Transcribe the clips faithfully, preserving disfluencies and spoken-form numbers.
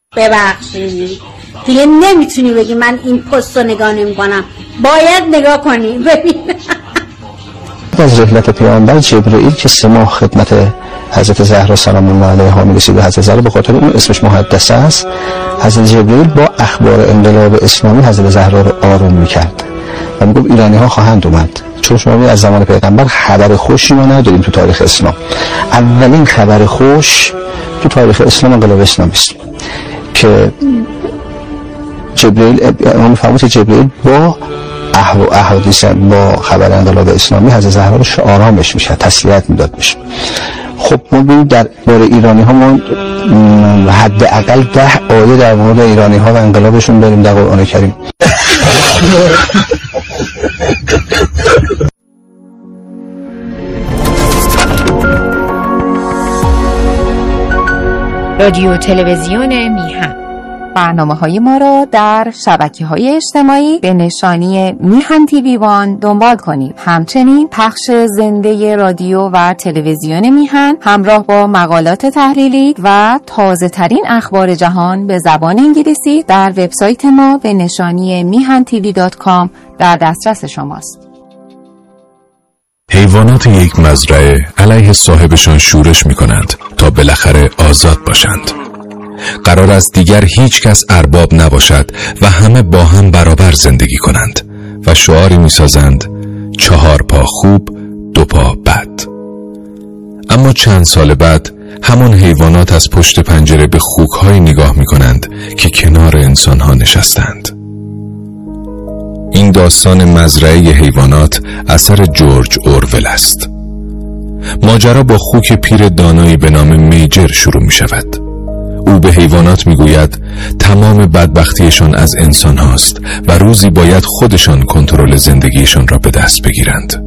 ببخشید دیگه نمیتونی بگی من این پست رو نگاه نمی کنم، باید نگاه کنی. ببین از رحلت پیامبر جبرئیل که سه ماه خدمت حضرت زهرا سلام الله علیها میرسید و حضرت زهرا به خاطر اون اسمش محدثه است، حضرت جبرئیل با اخبار انقلاب اسلامی حضرت زهرا رو آروم میکرد و میگفت ایرانی ها خواهند اومد، چون شما از زمان پیغمبر خبر خوشی ما نداریم تو تاریخ اسلام. اولین خبر خوش تو تاریخ اسلام انقلاب اسلامی است که جبرئیل اون فرمود جبرئیل با احادیث با خبر انقلاب اسلامی حضرت زهرا رو آرامش میشه، تسلیت میداد میشه. خب ما ببینیم در مورد ایرانی ها ما حداقل ده آیه در مورد ایرانی ها و انقلابشون داریم در قرآن کریم. رادیو تلویزیون میهن برنامه‌های ما را در شبکه‌های اجتماعی به نشانی میهن تیوی وان دنبال کنید. همچنین پخش زنده رادیو و تلویزیون میهن همراه با مقالات تحلیلی و تازه‌ترین اخبار جهان به زبان انگلیسی در وبسایت ما به نشانی میهن تیوی دات کام در دسترس شماست. حیوانات یک مزرعه علیه صاحبشان شورش می‌کنند تا بالاخره آزاد باشند. قرار است دیگر هیچ کس ارباب نباشد و همه با هم برابر زندگی کنند و شعاری می‌سازند چهار پا خوب دو پا بد. اما چند سال بعد همان حیوانات از پشت پنجره به خوک‌های نگاه می‌کنند که کنار انسان‌ها نشستند. این داستان مزرعه حیوانات اثر جورج اورول است. ماجرا با خوک پیر دانایی به نام میجر شروع می شود. او به حیوانات می گوید تمام بدبختیشان از انسان هاست و روزی باید خودشان کنترل زندگیشان را به دست بگیرند.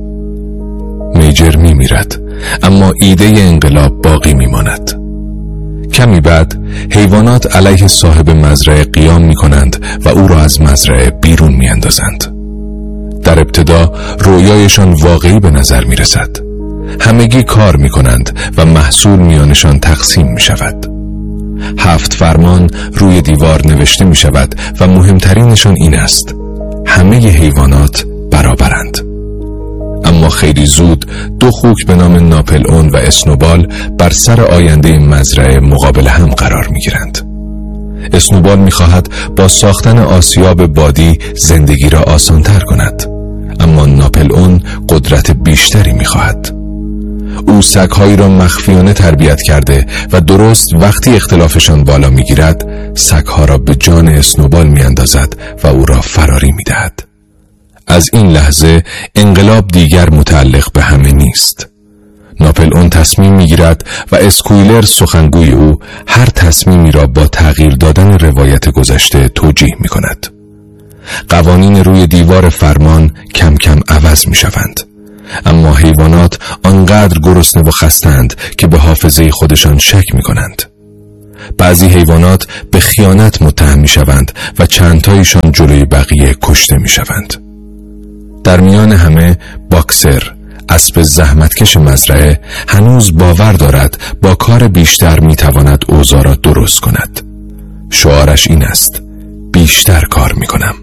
میجر می میرد، اما ایده انقلاب باقی می ماند. کمی بعد حیوانات علیه صاحب مزرعه قیام می کنند و او را از مزرعه بیرون می اندازند. در ابتدا رویایشان واقعی به نظر می رسد. همگی کار می کنند و محصول میانشان تقسیم می شود. هفت فرمان روی دیوار نوشته می شود و مهمترینشان این است: همه حیوانات برابرند. اما خیلی زود دو خوک به نام ناپل اون و اسنوبال بر سر آینده مزرعه مقابل هم قرار می گیرند. اسنوبال می خواهد با ساختن آسیاب بادی زندگی را آسانتر کند، اما ناپل اون قدرت بیشتری می خواهد. او سگ‌هایی را مخفیانه تربیت کرده و درست وقتی اختلافشان بالا می گیرد سگ‌ها را به جان اسنوبال می اندازد و او را فراری می دهد. از این لحظه انقلاب دیگر متعلق به همه نیست. ناپل اون تصمیم میگیرد و اسکویلر سخنگوی او هر تصمیمی را با تغییر دادن روایت گذشته توجیه می کند. قوانین روی دیوار فرمان کم کم عوض می شوند، اما حیوانات آنقدر گرسنه و خستند که به حافظه خودشان شک می کنند. بعضی حیوانات به خیانت متهم می شوند و چندتایشان جلوی بقیه کشته می شوند. در میان همه باکسر، اسب زحمتکش مزرعه، هنوز باور دارد با کار بیشتر میتواند اوضاع را درست کند. شعارش این است: بیشتر کار میکنم.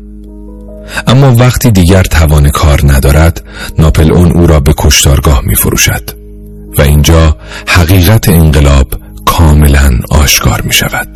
اما وقتی دیگر توان کار ندارد، ناپل اون او را به کشتارگاه میفروشد و اینجا حقیقت انقلاب کاملا آشکار میشود.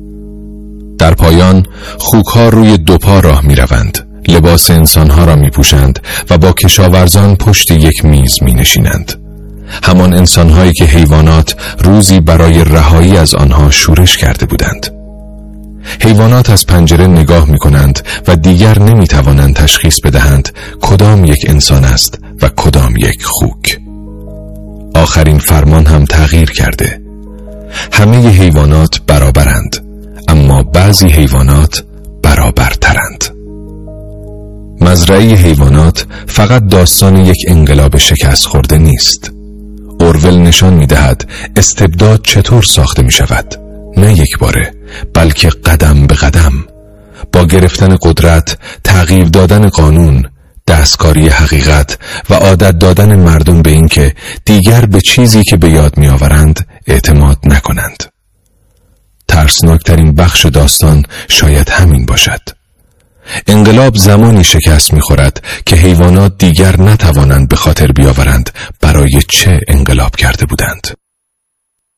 در پایان خوک‌ها روی دو پا راه میروند، لباس انسانها را می پوشند و با کشاورزان پشت یک میز می نشینند. همان انسانهایی که حیوانات روزی برای رهایی از آنها شورش کرده بودند. حیوانات از پنجره نگاه می کنند و دیگر نمی توانند تشخیص بدهند کدام یک انسان است و کدام یک خوک. آخرین فرمان هم تغییر کرده. همه حیوانات برابرند، اما بعضی حیوانات برابرترند. مزرعه حیوانات فقط داستان یک انقلاب شکست خورده نیست. اورول نشان می دهد استبداد چطور ساخته می شود، نه یک باره بلکه قدم به قدم، با گرفتن قدرت، تغییر دادن قانون، دستکاری حقیقت و عادت دادن مردم به این که دیگر به چیزی که به یاد می آورند اعتماد نکنند. ترسناکترین بخش داستان شاید همین باشد. انقلاب زمانی شکست می‌خورد که حیوانات دیگر نتوانند به خاطر بیاورند برای چه انقلاب کرده بودند.